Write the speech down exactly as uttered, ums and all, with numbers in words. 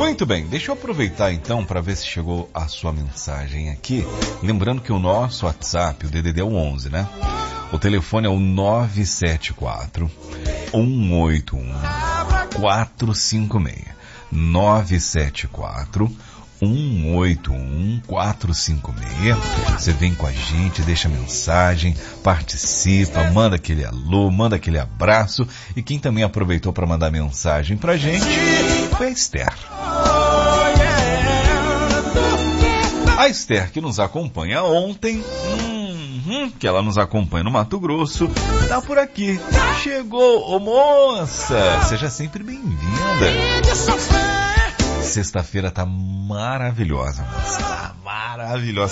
Muito bem, deixa eu aproveitar então para ver se chegou a sua mensagem aqui. Lembrando que o nosso WhatsApp, o D D D é o onze, né? O telefone é o nove sete quatro, um oito um, quatro cinco seis. nove sete quatro, um oito um, quatro cinco seis. Você vem com a gente, deixa mensagem, participa, manda aquele alô, manda aquele abraço. E quem também aproveitou para mandar mensagem pra gente foi a Esther. A Esther que nos acompanha ontem, hum, que ela nos acompanha no Mato Grosso, tá por aqui. Chegou, ô moça, seja sempre bem-vinda. Sexta-feira tá maravilhosa, moça, tá maravilhosa.